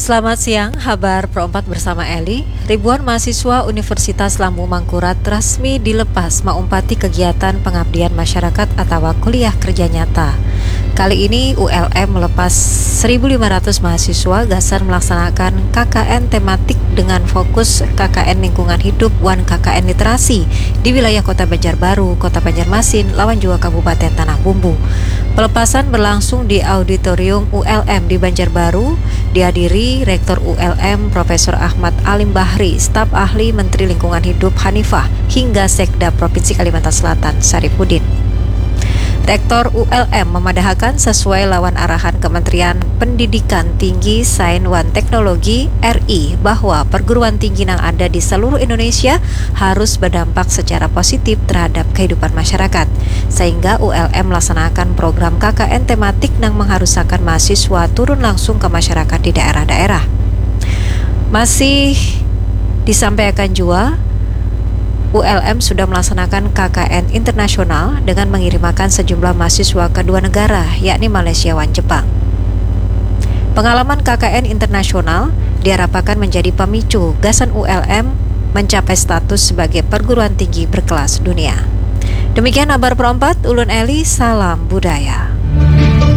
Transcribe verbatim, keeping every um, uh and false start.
Selamat siang, Habar Pro empat bersama Eli. Ribuan mahasiswa Universitas Lambung Mangkurat resmi dilepas mengumpati kegiatan pengabdian masyarakat atau kuliah kerja nyata. Kali ini U L M melepas seribu lima ratus mahasiswa gasan melaksanakan K K N tematik dengan fokus K K N Lingkungan Hidup One K K N Literasi di wilayah Kota Banjarbaru, Kota Banjarmasin, lawan juga Kabupaten Tanah Bumbu. Pelepasan berlangsung di Auditorium U L M di Banjarbaru, dihadiri Rektor U L M Profesor Ahmad Alim Bahri, staf ahli Menteri Lingkungan Hidup Hanifah, hingga Sekda Provinsi Kalimantan Selatan Saripudin. Rektor U L M memadahkan sesuai lawan arahan Kementerian Pendidikan Tinggi, Sains dan Teknologi R I bahwa perguruan tinggi yang ada di seluruh Indonesia harus berdampak secara positif terhadap kehidupan masyarakat, sehingga U L M melaksanakan program K K N tematik yang mengharuskan mahasiswa turun langsung ke masyarakat di daerah-daerah. Masih disampaikan juga, U L M sudah melaksanakan K K N internasional dengan mengirimkan sejumlah mahasiswa ke dua negara, yakni Malaysia dan Jepang. Pengalaman K K N internasional diharapkan menjadi pemicu gasan U L M mencapai status sebagai perguruan tinggi berkelas dunia. Demikian Habar Pro empat, Ulun Eli, salam budaya.